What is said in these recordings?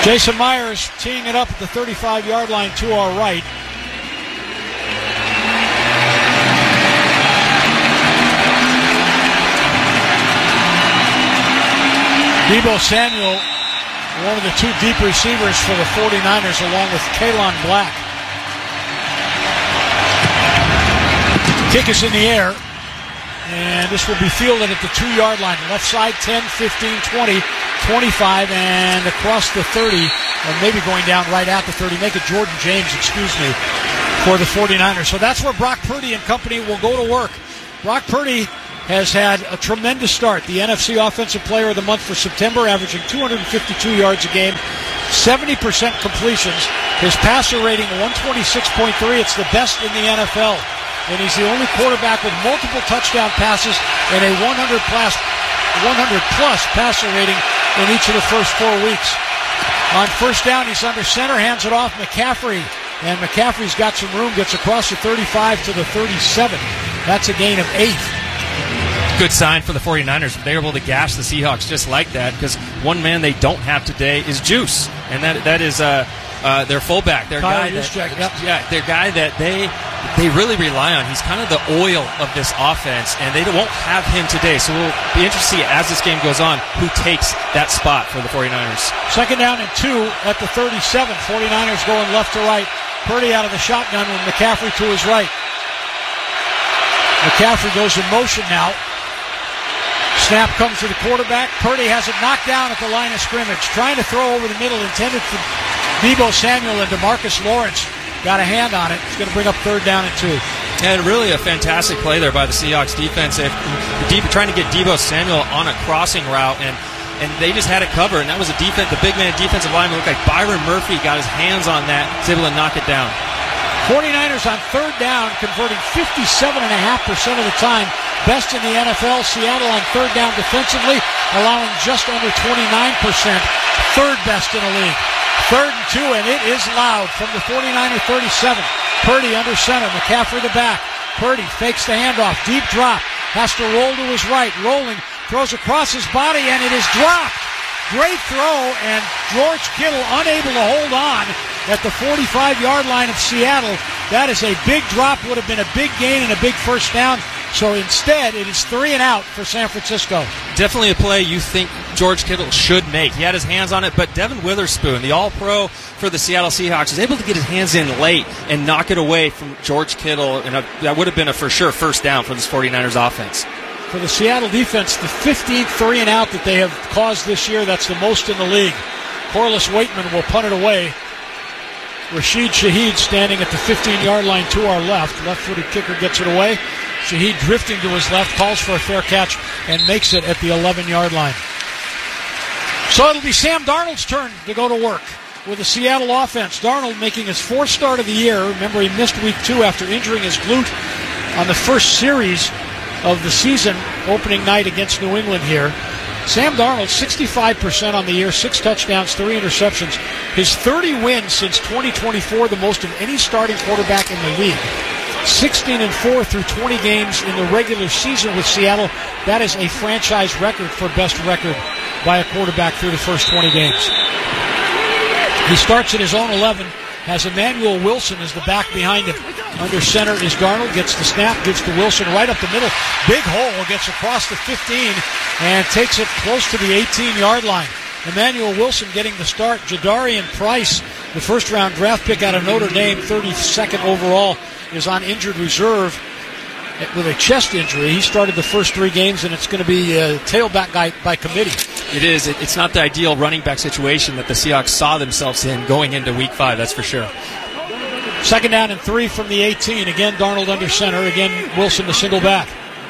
Jason Myers teeing it up at the 35-yard line to our right. Deebo Samuel, one of the two deep receivers for the 49ers, along with Kalon Black. Kick is in the air, and this will be fielded at the 2-yard line. Left side, 10, 15, 20, 25, and across the 30, or maybe going down right at the 30. Make it Jordan James, for the 49ers. So that's where Brock Purdy and company will go to work. Brock Purdy has had a tremendous start. The NFC Offensive Player of the Month for September, averaging 252 yards a game, 70% completions. His passer rating, 126.3. It's the best in the NFL. And he's the only quarterback with multiple touchdown passes and a 100-plus passer rating in each of the first 4 weeks. On first down, he's under center, hands it off McCaffrey. And McCaffrey's got some room, gets across the 35 to the 37. That's a gain of 8. Good sign for the 49ers. They're able to gash the Seahawks just like that, because one man they don't have today is Juice, and that is their fullback, their guy that they really rely on. He's kind of the oil of this offense, and they won't have him today. So we'll be interested to see as this game goes on who takes that spot for the 49ers. Second down and 2 at the 37. 49ers going left to right. Purdy out of the shotgun with McCaffrey to his right. McCaffrey goes in motion now. Snap comes to the quarterback. Purdy has it knocked down at the line of scrimmage. Trying to throw over the middle, intended for Deebo Samuel, and DeMarcus Lawrence got a hand on it. It's going to bring up third down and 2. And really a fantastic play there by the Seahawks defense. Trying to get Deebo Samuel on a crossing route, and they just had it covered. And that was the big man defensive lineman. Looked like Byron Murphy got his hands on that, was able to knock it down. 49ers on third down, converting 57.5% of the time. Best in the NFL. Seattle on third down defensively, allowing just under 29%. Third best in the league. Third and 2, and it is loud from the 49er 37. Purdy under center. McCaffrey the back. Purdy fakes the handoff. Deep drop. Has to roll to his right. Rolling. Throws across his body, and it is dropped. Great throw, and George Kittle unable to hold on at the 45-yard line of Seattle. That is a big drop. Would have been a big gain and a big first down. So instead, it is 3 and out for San Francisco. Definitely a play you think George Kittle should make. He had his hands on it, but Devin Witherspoon, the All-Pro for the Seattle Seahawks, is able to get his hands in late and knock it away from George Kittle, and that would have been a for sure first down for this 49ers offense. For the Seattle defense, the 15th 3 and out that they have caused this year. That's the most in the league. Corliss Waitman will punt it away. Rashid Shaheed standing at the 15-yard line to our left. Left-footed kicker gets it away. Shaheed drifting to his left, calls for a fair catch, and makes it at the 11-yard line. So it'll be Sam Darnold's turn to go to work with the Seattle offense. Darnold making his 4th start of the year. Remember, he missed week 2 after injuring his glute on the first series of the season, opening night against New England here. Sam Darnold, 65% on the year, 6 touchdowns, 3 interceptions. His 30 wins since 2024, the most of any starting quarterback in the league. 16-4 through 20 games in the regular season with Seattle. That is a franchise record for best record by a quarterback through the first 20 games. He starts at his own 11, has Emmanuel Wilson as the back behind him. Under center is Darnold, gets the snap, gives to Wilson right up the middle. Big hole, gets across the 15 and takes it close to the 18-yard line. Emmanuel Wilson getting the start. Jadarian Price, the first-round draft pick out of Notre Dame, 32nd overall, is on injured reserve with a chest injury. He started the first 3 games, and it's going to be a tailback guy by committee. It is. It's not the ideal running back situation that the Seahawks saw themselves in going into Week 5, that's for sure. Second down and 3 from the 18. Again, Darnold under center. Again, Wilson the single back.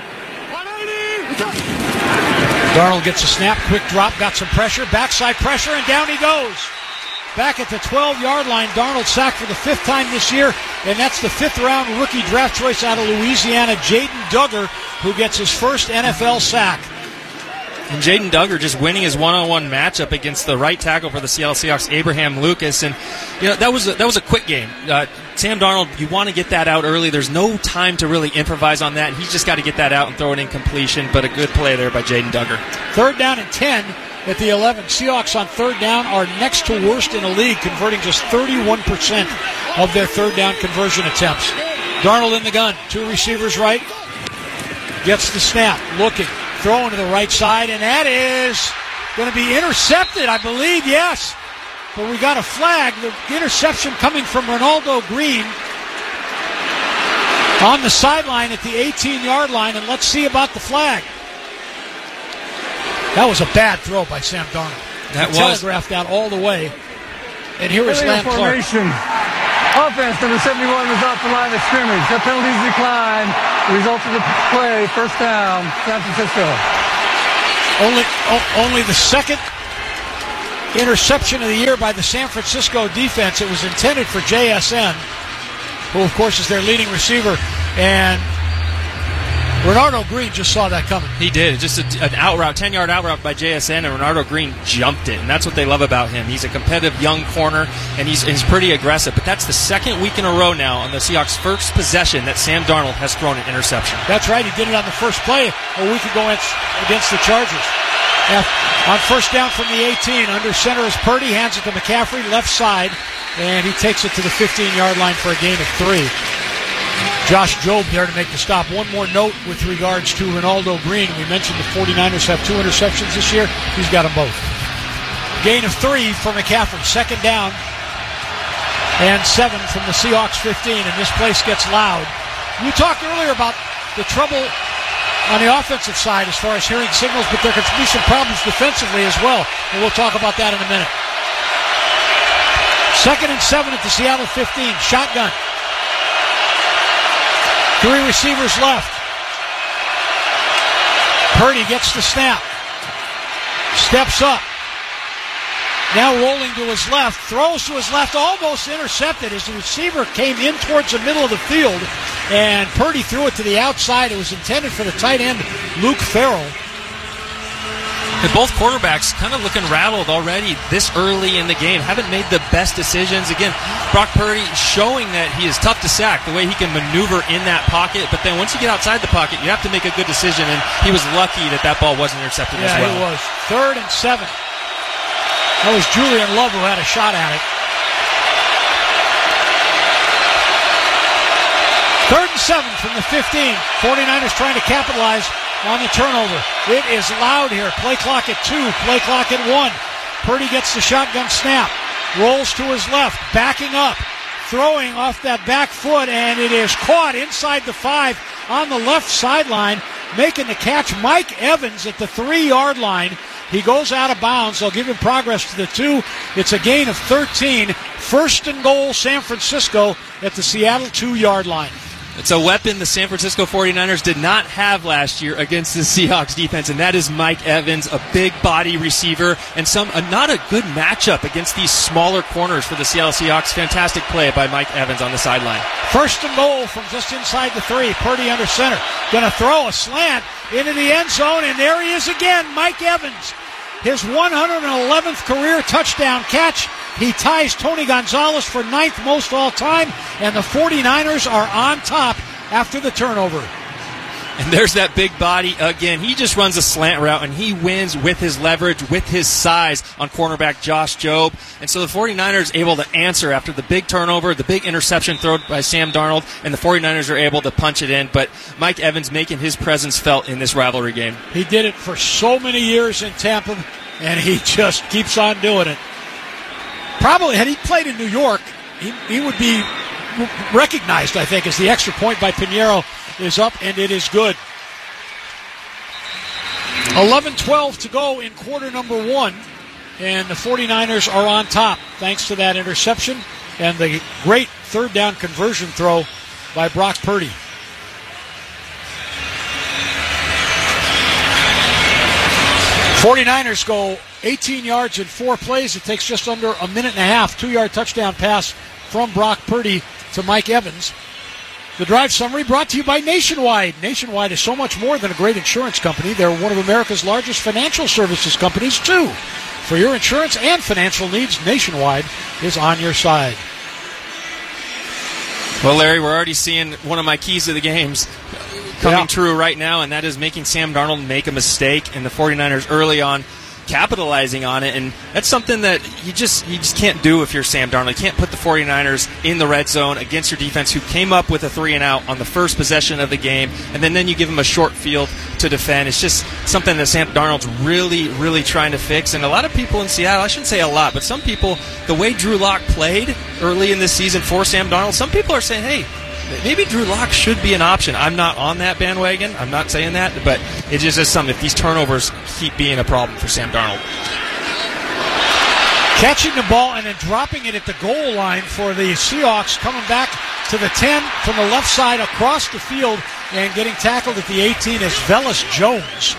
Darnold gets a snap, quick drop, got some pressure, backside pressure, and down he goes. Back at the 12-yard line, Darnold sacked for the 5th time this year, and that's the 5th-round rookie draft choice out of Louisiana, Jaden Duggar, who gets his first NFL sack. And Jaden Duggar just winning his one-on-one matchup against the right tackle for the Seattle Seahawks, Abraham Lucas. And that was a quick game. Sam Darnold, you want to get that out early. There's no time to really improvise on that. He's just got to get that out and throw it in completion. But a good play there by Jaden Duggar. Third down and 10 at the 11. Seahawks on third down are next to worst in the league, converting just 31% of their third down conversion attempts. Darnold in the gun, 2 receivers right, gets the snap, looking, throwing to the right side, and that is going to be intercepted, I believe, yes. But we got a flag. The interception coming from Ronaldo Green on the sideline at the 18-yard line, and let's see about the flag. That was a bad throw by Sam Darnold. That was telegraphed out all the way. And here is Lamb Clark. Offense, number 71 was off the line of scrimmage. The penalties decline. The result of the play, first down, San Francisco. Only the second interception of the year by the San Francisco defense. It was intended for JSN, who, of course, is their leading receiver. And Ronaldo Green just saw that coming. He did. Just an out route, 10-yard out route by JSN, and Ronaldo Green jumped it. And that's what they love about him. He's a competitive young corner, and he's pretty aggressive. But that's the second week in a row now on the Seahawks' first possession that Sam Darnold has thrown an interception. That's right. He did it on the first play a week ago against the Chargers. On first down from the 18, under center is Purdy, hands it to McCaffrey, left side, and he takes it to the 15-yard line for a gain of 3. Josh Jobe there to make the stop. One more note with regards to Ronaldo Green. We mentioned the 49ers have 2 interceptions this year. He's got them both. Gain of 3 for McCaffrey. Second down and 7 from the Seahawks 15, and this place gets loud. You talked earlier about the trouble on the offensive side as far as hearing signals, but there could be some problems defensively as well, and we'll talk about that in a minute. 2nd and 7 at the Seattle 15. Shotgun. 3 receivers left. Purdy gets the snap. Steps up. Now rolling to his left. Throws to his left. Almost intercepted as the receiver came in towards the middle of the field. And Purdy threw it to the outside. It was intended for the tight end, Luke Farrell. And both quarterbacks kind of looking rattled already this early in the game. Haven't made the best decisions. Again, Brock Purdy showing that he is tough to sack, the way he can maneuver in that pocket. But then once you get outside the pocket, you have to make a good decision. And he was lucky that ball wasn't intercepted as well. Yeah, he was. 3rd and 7. That was Julian Love who had a shot at it. 3rd and 7 from the 15. 49ers trying to capitalize on the turnover. It is loud here. Play clock at 2. Play clock at 1. Purdy gets the shotgun snap. Rolls to his left. Backing up. Throwing off that back foot. And it is caught inside the 5 on the left sideline. Making the catch, Mike Evans at the 3-yard line. He goes out of bounds. They'll give him progress to the 2. It's a gain of 13. 1st and goal, San Francisco at the Seattle 2-yard line. It's a weapon the San Francisco 49ers did not have last year against the Seahawks defense, and that is Mike Evans, a big body receiver, and not a good matchup against these smaller corners for the Seattle Seahawks. Fantastic play by Mike Evans on the sideline. 1st and goal from just inside the 3. Purdy under center. Going to throw a slant into the end zone, and there he is again, Mike Evans. His 111th career touchdown catch. He ties Tony Gonzalez for 9th most all time, and the 49ers are on top after the turnover. And there's that big body again. He just runs a slant route, and he wins with his leverage, with his size on cornerback Josh Jobe. And so the 49ers able to answer after the big turnover, the big interception thrown by Sam Darnold, and the 49ers are able to punch it in. But Mike Evans making his presence felt in this rivalry game. He did it for so many years in Tampa, and he just keeps on doing it. Probably, had he played in New York, he would be recognized, I think, as the extra point by Pinheiro is up, and it is good. 11-12 to go in quarter number 1, and the 49ers are on top thanks to that interception and the great third down conversion throw by Brock Purdy. '49ers go 18 yards in 4 plays. It takes just under a minute and a half. 2-yard touchdown pass from Brock Purdy to Mike Evans. The drive summary brought to you by Nationwide. Nationwide is so much more than a great insurance company. They're one of America's largest financial services companies, too. For your insurance and financial needs, Nationwide is on your side. Well, Larry, we're already seeing one of my keys to the games coming true right now, and that is making Sam Darnold make a mistake. And the 49ers early on capitalizing on it, and that's something that you just can't do if you're Sam Darnold. You can't put the 49ers in the red zone against your defense, who came up with a 3-and-out on the first possession of the game, and then you give them a short field to defend. It's just something that Sam Darnold's really, really trying to fix. And a lot of people in Seattle, I shouldn't say a lot, but some people, the way Drew Lock played early in this season for Sam Darnold, some people are saying, hey, maybe Drew Lock should be an option. I'm not on that bandwagon. I'm not saying that, but it just is something. If these turnovers keep being a problem for Sam Darnold. Catching the ball and then dropping it at the goal line for the Seahawks, coming back to the 10 from the left side across the field and getting tackled at the 18 is Velus Jones.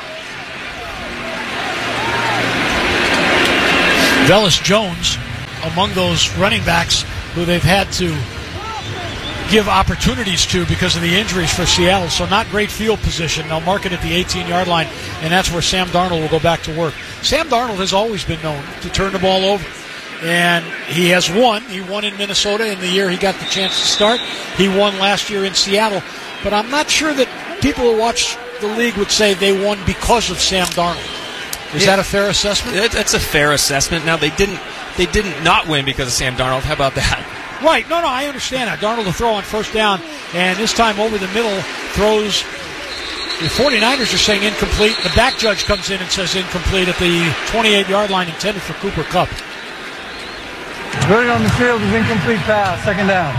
Velus Jones, among those running backs who they've had to give opportunities to because of the injuries for Seattle. So not great field position. They'll mark it at the 18-yard line, and that's where Sam Darnold will go back to work. Sam Darnold has always been known to turn the ball over, and he has won. He won in Minnesota in the year he got the chance to start. He won last year in Seattle, but I'm not sure that people who watch the league would say they won because of Sam Darnold. Is that a fair assessment? That's a fair assessment. Now, they didn't not win because of Sam Darnold. How about that? Right. No, I understand that. Darnold will throw on first down, and this time over the middle throws. The 49ers are saying incomplete. The back judge comes in and says incomplete at the 28-yard line, intended for Cooper Kupp. Verdict on the field is incomplete pass, second down.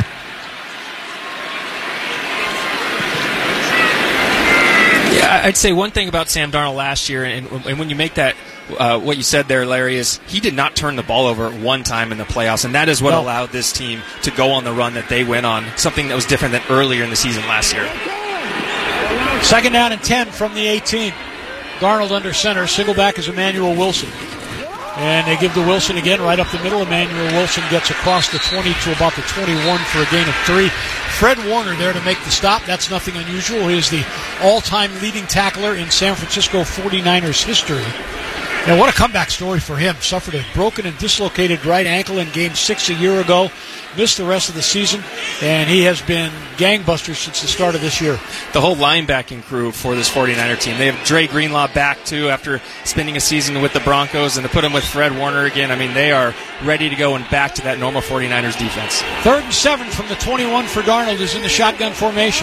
Yeah, I'd say one thing about Sam Darnold last year, and when you make that, what you said there, Larry, is he did not turn the ball over one time in the playoffs, and that is what allowed this team to go on the run that they went on, something that was different than earlier in the season last year. Second down and 10 from the 18. Darnold under center. Single back is Emmanuel Wilson. And they give to Wilson again right up the middle. Emmanuel Wilson gets across the 20 to about the 21 for a gain of 3. Fred Warner there to make the stop. That's nothing unusual. He is the all-time leading tackler in San Francisco 49ers history. And what a comeback story for him. Suffered a broken and dislocated right ankle in Game 6 a year ago. Missed the rest of the season, and he has been gangbusters since the start of this year. The whole linebacking crew for this 49er team. They have Dre Greenlaw back, too, after spending a season with the Broncos, and to put him with Fred Warner again, I mean, they are ready to go and back to that normal 49ers defense. 3rd and 7 from the 21 for Darnold is in the shotgun formation.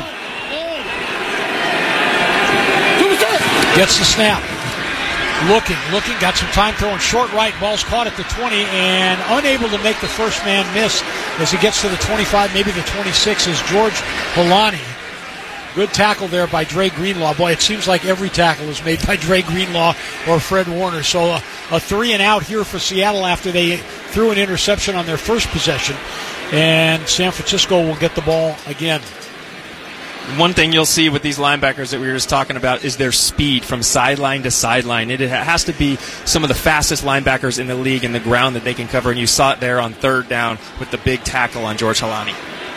Gets the snap. Looking, got some time throwing short right. Ball's caught at the 20 and unable to make the first man miss as he gets to the 25, maybe the 26 is George Holani. Good tackle there by Dre Greenlaw. Boy, it seems like every tackle is made by Dre Greenlaw or Fred Warner. So a 3-and-out here for Seattle after they threw an interception on their first possession. And San Francisco will get the ball again. One thing you'll see with these linebackers that we were just talking about is their speed from sideline to sideline. It has to be some of the fastest linebackers in the league in the ground that they can cover, and you saw it there on 3rd down with the big tackle on George Holani.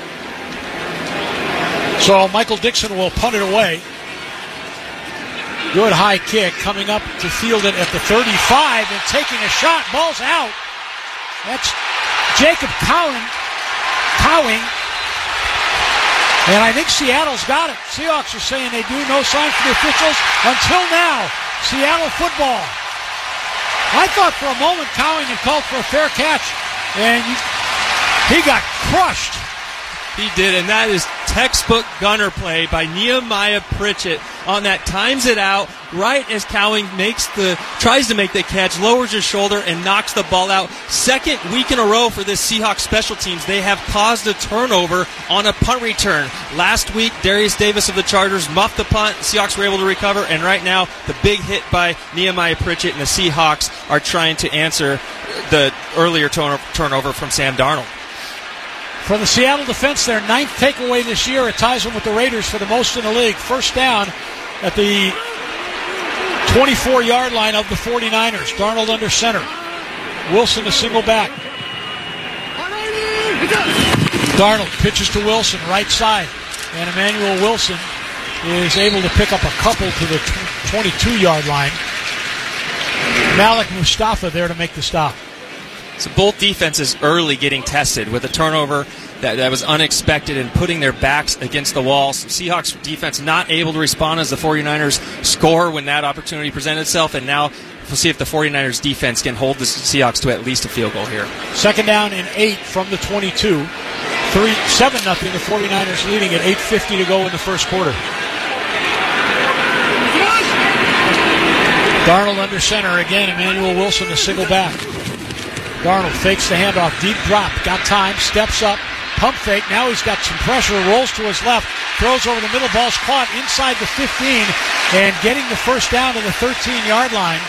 So Michael Dixon will punt it away. Good high kick coming up to field it at the 35 and taking a shot. Ball's out. That's Jacob Cowing. And I think Seattle's got it. Seahawks are saying they do. No sign from the officials until now. Seattle football. I thought for a moment Cowing had called for a fair catch, and he got crushed. He did, and that is textbook gunner play by Nehemiah Pritchett on that. Times it out right as Cowing tries to make the catch, lowers his shoulder, and knocks the ball out. 2nd week in a row for this Seahawks special teams. They have caused a turnover on a punt return. Last week, Darius Davis of the Chargers muffed the punt. Seahawks were able to recover, and right now, the big hit by Nehemiah Pritchett, and the Seahawks are trying to answer the earlier turnover from Sam Darnold. For the Seattle defense, their 9th takeaway this year. It ties them with the Raiders for the most in the league. First down at the 24-yard line of the 49ers. Darnold under center. Wilson a single back. Darnold pitches to Wilson, right side. And Emmanuel Wilson is able to pick up a couple to the 22-yard line. Malik Mustafa there to make the stop. So both defenses early getting tested with a turnover that was unexpected and putting their backs against the wall. So Seahawks defense not able to respond as the 49ers score when that opportunity presented itself, and now we'll see if the 49ers defense can hold the Seahawks to at least a field goal here. Second down and 8 from the 22. 7-0, the 49ers leading at 8:50 to go in the first quarter. Darnold under center again. Emmanuel Wilson, the single back. Darnold fakes the handoff, deep drop, got time, steps up, pump fake. Now he's got some pressure, rolls to his left, throws over the middle, ball's caught inside the 15, and getting the first down to the 13-yard line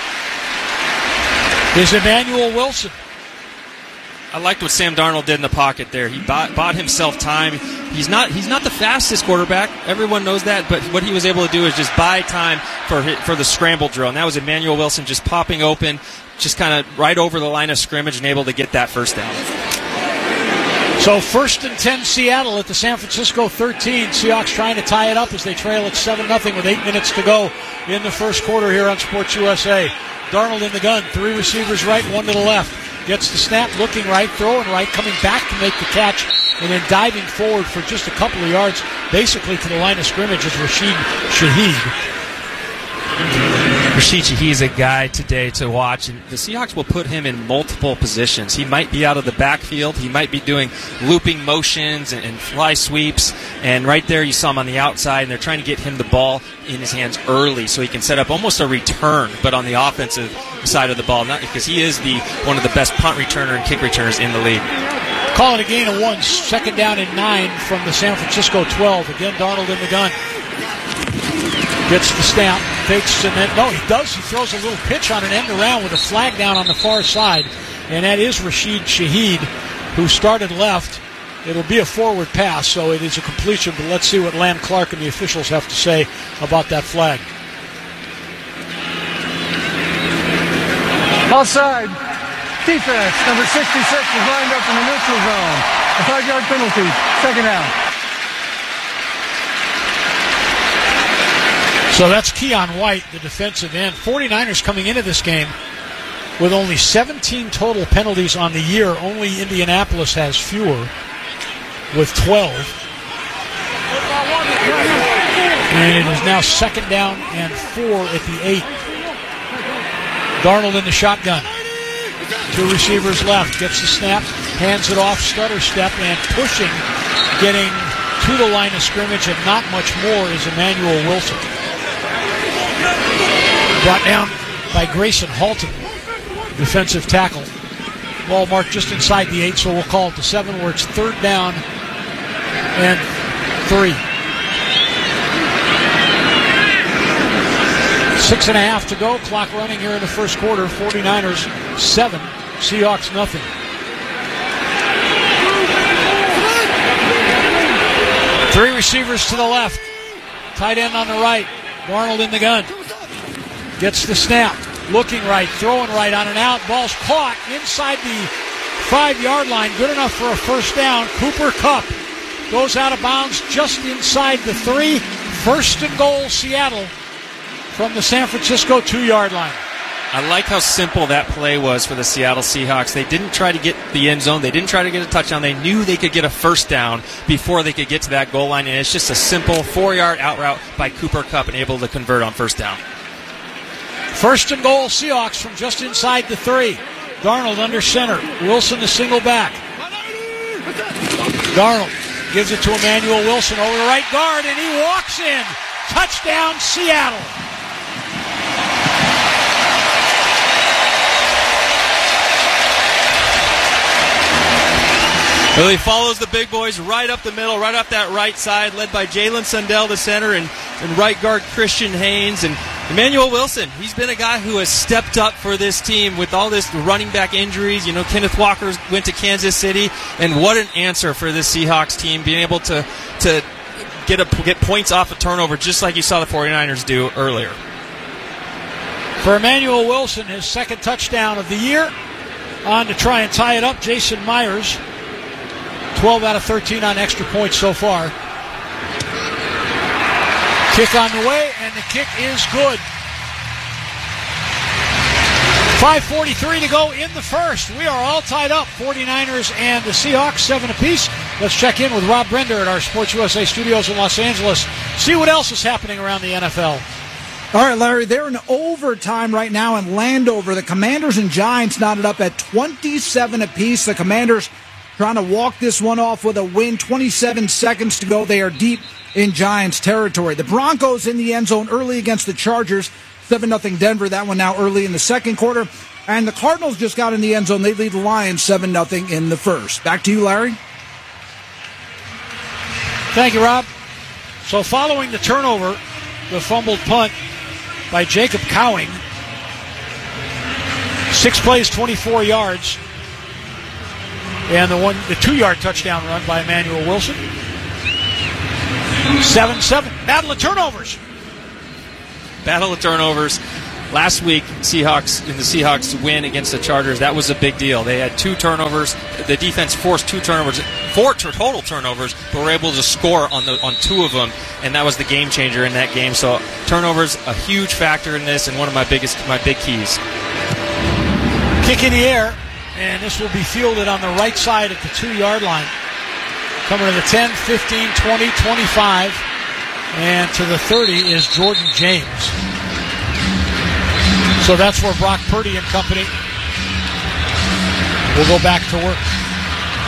is Emmanuel Wilson. I liked what Sam Darnold did in the pocket there. He bought himself time. He's not the fastest quarterback. Everyone knows that, but what he was able to do is just buy time for the scramble drill, and that was Emmanuel Wilson just popping open, just kind of right over the line of scrimmage and able to get that first down. So 1st and 10 Seattle at the San Francisco 13. Seahawks trying to tie it up as they trail at 7-0 with 8 minutes to go in the first quarter here on Sports USA. Darnold in the gun, 3 receivers right, 1 to the left. Gets the snap, looking right, throwing right, coming back to make the catch, and then diving forward for just a couple of yards, basically to the line of scrimmage is Rashid Shaheed. Rashid Shaheed is a guy today to watch, and the Seahawks will put him in multiple positions. He might be out of the backfield. He might be doing looping motions and fly sweeps, and right there you saw him on the outside, and they're trying to get him the ball in his hands early so he can set up almost a return, but on the offensive side of the ball, not because he is one of the best punt returner and kick returners in the league. Call it a gain of 1, 2nd down and 9 from the San Francisco 12. Again, Darnold in the gun. Gets the snap, fakes, and then, no, he does. He throws a little pitch on an end around with a flag down on the far side, and that is Rashid Shaheed, who started left. It'll be a forward pass, so it is a completion, but let's see what Lam Clark and the officials have to say about that flag. Outside. Defense, number 66 is lined up in the neutral zone. A 5-yard penalty. 2nd down. So that's Keon White, the defensive end. 49ers coming into this game with only 17 total penalties on the year. Only Indianapolis has fewer, with 12. And it is now 2nd down and 4 at the 8. Darnold in the shotgun. 2 receivers left. Gets the snap, hands it off, stutter step, and pushing, getting to the line of scrimmage and not much more is Emmanuel Wilson. Brought down by Grayson Halton, defensive tackle. Ball marked just inside the 8, so we'll call it the 7, where it's 3rd down and 3. 6.5 to go. Clock running here in the first quarter. 49ers 7, Seahawks nothing. Three receivers to the left. Tight end on the right. Darnold in the gun. Gets the snap. Looking right. Throwing right on an out. Ball's caught inside the 5-yard line. Good enough for a first down. Cooper Kupp goes out of bounds just inside the 3. 1st and goal, Seattle, from the San Francisco 2-yard line. I like how simple that play was for the Seattle Seahawks. They didn't try to get the end zone. They didn't try to get a touchdown. They knew they could get a first down before they could get to that goal line, and it's just a simple 4-yard out route by Cooper Kupp and able to convert on first down. 1st and goal, Seahawks from just inside the 3. Darnold under center. Wilson the single back. Darnold gives it to Emmanuel Wilson over the right guard, and he walks in. Touchdown, Seattle. Well, he follows the big boys right up the middle, right up that right side, led by Jalen Sundell, the center, and right guard Christian Haynes. And Emmanuel Wilson, he's been a guy who has stepped up for this team with all this running back injuries. You know, Kenneth Walker went to Kansas City, and what an answer for this Seahawks team, being able to get points off a turnover just like you saw the 49ers do earlier. For Emmanuel Wilson, his 2nd touchdown of the year. On to try and tie it up, Jason Myers. 12 out of 13 on extra points so far. Kick on the way, and the kick is good. 5:43 to go in the first. We are all tied up, 49ers and the Seahawks, 7 apiece. Let's check in with Rob Brender at our Sports USA studios in Los Angeles. See what else is happening around the NFL. All right, Larry, they're in overtime right now in Landover. The Commanders and Giants knotted up at 27 apiece. The Commanders trying to walk this one off with a win. 27 seconds to go. They are deep in Giants territory. The Broncos in the end zone early against the Chargers. 7-0 Denver, that one now early in the second quarter. And the Cardinals just got in the end zone. They lead the Lions 7-0 in the first. Back to you, Larry. Thank you, Rob. So following the turnover, the fumbled punt by Jacob Cowing. 6 plays, 24 yards. And the 2-yard touchdown run by Emmanuel Wilson. 7-7. Battle of turnovers. Battle of turnovers. Last week, Seahawks win against the Chargers. That was a big deal. They had 2 turnovers. The defense forced 2 turnovers, 4 total turnovers, but were able to score on 2 of them, and that was the game changer in that game. So turnovers, a huge factor in this, and one of my big keys. Kick in the air, and this will be fielded on the right side at the 2-yard line. Coming to the 10, 15, 20, 25. And to the 30 is Jordan James. So that's where Brock Purdy and company will go back to work.